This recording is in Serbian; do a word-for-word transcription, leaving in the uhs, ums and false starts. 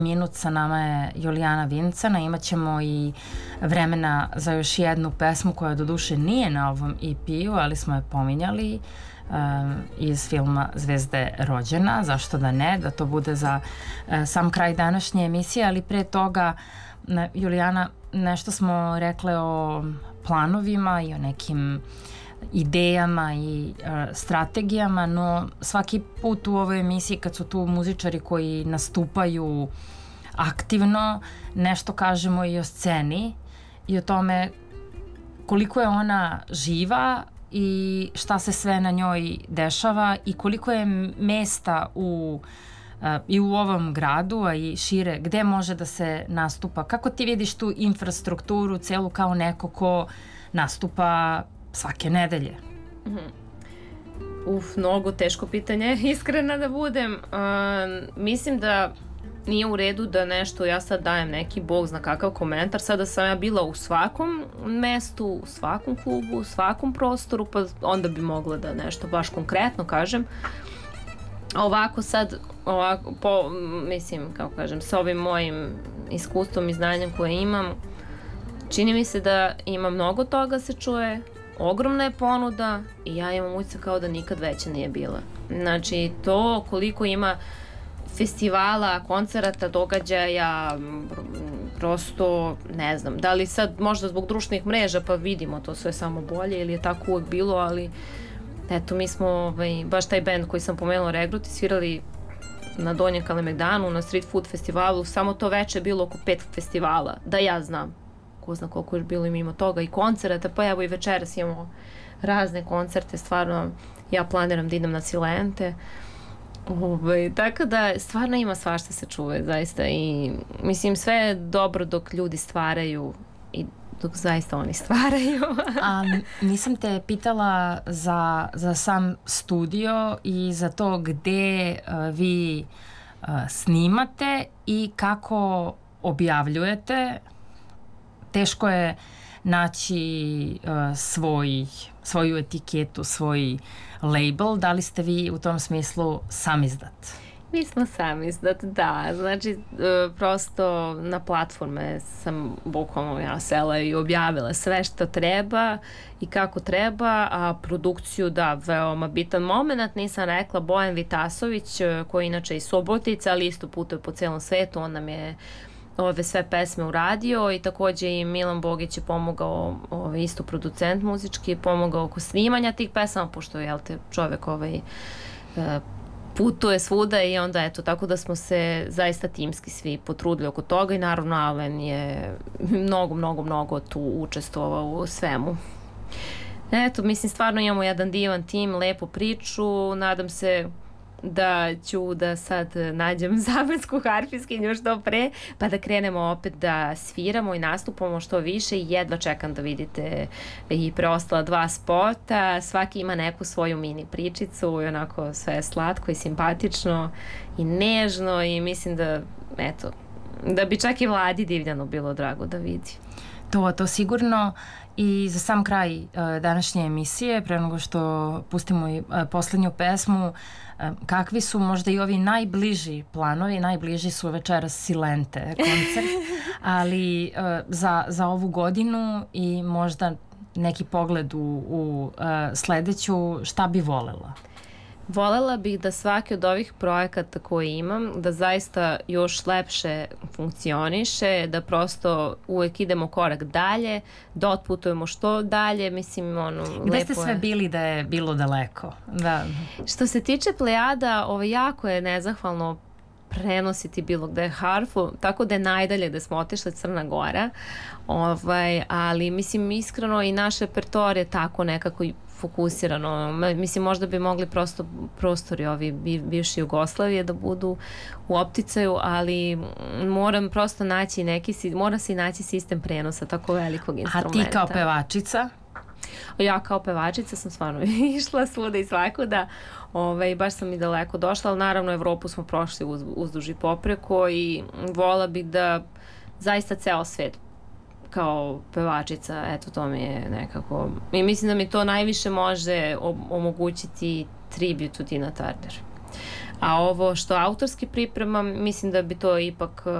minut, sa nama je Julijana Vincana, imat ćemo i vremena za još jednu pesmu koja doduše nije na ovom E P-u, ali smo je pominjali um, iz filma Zvezde rođena, zašto da ne, da to bude za uh, sam kraj današnje emisije, ali pre toga, ne, Julijana, nešto smo rekle o planovima i o nekim idejama i uh, strategijama, no svaki put u ovoj emisiji kad su tu muzičari koji nastupaju aktivno, nešto kažemo i o sceni i o tome koliko je ona živa i šta se sve na njoj dešava i koliko je mesta u uh, i u ovom gradu, a i šire, gde može da se nastupa. Kako ti vidiš tu infrastrukturu celu kao neko ko nastupa svake nedelje? Mm-hmm. Uf, mnogo teško pitanje, iskrena da budem. Uh, mislim da nije u redu da nešto, ja sad dajem neki bog zna kakav komentar, sada sam ja bila u svakom mestu, u svakom klubu, u svakom prostoru, pa onda bi mogla da nešto baš konkretno kažem. A ovako sad, ovako, po, mislim, kako kažem, sa ovim mojim iskustvom i znanjem koje imam, čini mi se da ima mnogo toga se čuje, ogromna je ponuda i ja imam utisak kao da nikad veća nije bila. Znači, to koliko ima festivala, koncerata, događaja, prosto ne znam, da li sad možda zbog društvenih mreža pa vidimo to sve samo bolje ili je tako uvek bilo, ali eto, mi smo ovaj, baš taj band koji sam pomenula, Regruti, svirali na Donjem Kalemegdanu, na Street Food festivalu, samo to veče je bilo oko pet festivala, da ja znam, ko zna koliko je bilo i mimo toga i koncerata, pa evo i večeras imamo razne koncerte, stvarno ja planiram da idem na Silente. Ove, tako da stvarno ima svašta se čuje zaista i mislim sve je dobro dok ljudi stvaraju i dok zaista oni stvaraju. A nisam te pitala za, za sam studio i za to gde uh, vi uh, snimate i kako objavljujete. Teško je naći uh, svoj, svoju etiketu, svoj label. Da li ste vi u tom smislu samizdat? Mi smo samizdat, da. Znači, uh, prosto na platforme sam bukvalno ja sela i objavila sve što treba i kako treba, a produkciju, da, veoma bitan moment. Nisam rekla, Bojan Vitasović, koji inače iz Subotica, ali isto putuje po celom svetu, on nam je ove sve pesme uradio i takođe i Milan Bogić je pomogao, ovaj, isto producent muzički, pomogao oko snimanja tih pesama, pošto je, jel te, čovek ovaj, putuje svuda i onda eto, tako da smo se zaista timski svi potrudili oko toga i naravno Alen je mnogo, mnogo, mnogo tu učestvovao u svemu. Eto, mislim, stvarno imamo jedan divan tim, lepu priču, nadam se da ću da sad nađem zamensku harfiskinju što pre, pa da krenemo opet da sviramo i nastupamo što više i jedva čekam da vidite i preostala dva spota, svaki ima neku svoju mini pričicu i onako sve je slatko i simpatično i nežno i mislim da, eto, da bi čak i Vladi Divljanu bilo drago da vidi. To, to sigurno. I za sam kraj uh, današnje emisije, pre nego što pustimo i uh, poslednju pesmu, uh, kakvi su možda i ovi najbliži planovi? Najbliži su večeras Silente koncert, ali uh, za, za ovu godinu i možda neki pogled u, u uh, sledeću, šta bi volela? Volela bih da svaki od ovih projekata koje imam, da zaista još lepše funkcioniše, da prosto uvek idemo korak dalje, da otputujemo što dalje, mislim, ono, lepo je. Gde ste sve bili da je bilo daleko? Da. Što se tiče Plejada, ovo jako je nezahvalno prenositi bilo gde harfu, tako da je najdalje gde smo otišli Crna Gora, ovaj, ali mislim iskreno i naš repertoar je tako nekako fokusirano, mislim možda bi mogli prosto prostori ovi bivši Jugoslavije da budu u opticaju, ali moram prosto naći neki, mora se i naći sistem prenosa tako velikog instrumenta. A ti kao pevačica? Ja kao pevačica sam stvarno išla svuda i svakuda, ovaj, baš sam i daleko došla, ali naravno Evropu smo prošli uz, uzduž i popreko i vola bih da zaista ceo svet kao pevačica, eto to mi je nekako, i mislim da mi to najviše može omogućiti tribute to Tina Turner. A ovo što autorski pripremam, mislim da bi to ipak